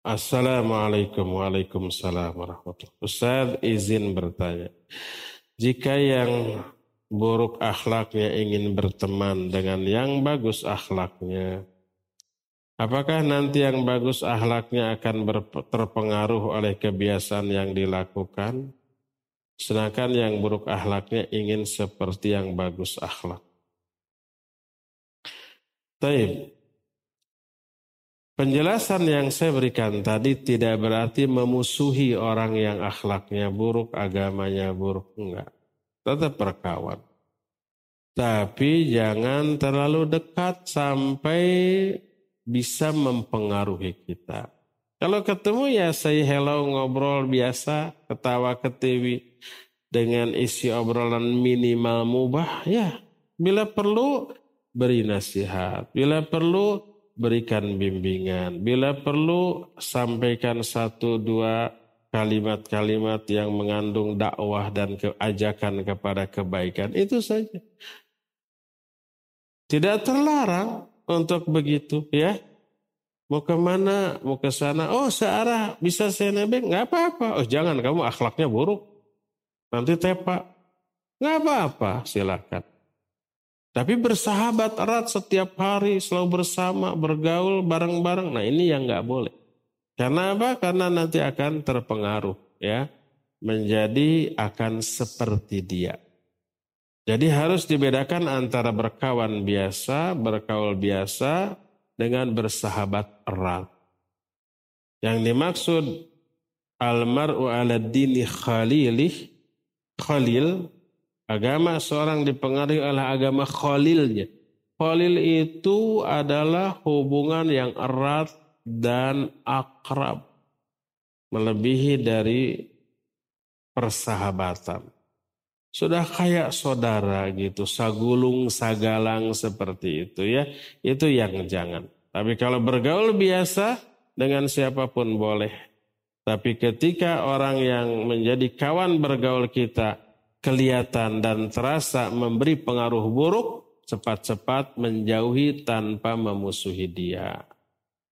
Assalamualaikum Waalaikumsalam warahmatullahi. Ustaz izin bertanya. Jika yang buruk akhlaknya ingin berteman dengan yang bagus akhlaknya, apakah nanti yang bagus akhlaknya akan terpengaruh oleh kebiasaan yang dilakukan? Sedangkan yang buruk akhlaknya ingin seperti yang bagus akhlak. Taib. Penjelasan yang saya berikan tadi tidak berarti memusuhi orang yang akhlaknya buruk, agamanya buruk. Enggak. Tetap berkawan. Tapi jangan terlalu dekat sampai bisa mempengaruhi kita. Kalau ketemu ya say hello, ngobrol biasa, ketawa ketiwi dengan isi obrolan minimal mubah. Ya, bila perlu beri nasihat, bila perlu berikan bimbingan. Bila perlu sampaikan 1-2 kalimat-kalimat yang mengandung dakwah dan ajakan kepada kebaikan. Itu saja. Tidak terlarang untuk begitu ya. Mau kemana? Mau ke sana? Oh searah bisa saya nebeng? Nggak apa-apa. Oh jangan kamu akhlaknya buruk. Nanti tepak. Nggak apa-apa silakan. Tapi bersahabat erat setiap hari, selalu bersama, bergaul bareng-bareng. Nah ini yang nggak boleh. Karena apa? Karena nanti akan terpengaruh ya, menjadi akan seperti dia. Jadi harus dibedakan antara berkawan biasa, bergaul biasa dengan bersahabat erat. Yang dimaksud almar'u ala dini khalil. Agama seorang dipengaruhi oleh agama khalilnya. Khalil itu adalah hubungan yang erat dan akrab. Melebihi dari persahabatan. Sudah kayak saudara gitu. Sagulung, sagalang seperti itu ya. Itu yang jangan. Tapi kalau bergaul biasa dengan siapapun boleh. Tapi ketika orang yang menjadi kawan bergaul kita kelihatan dan terasa memberi pengaruh buruk, cepat-cepat menjauhi tanpa memusuhi dia.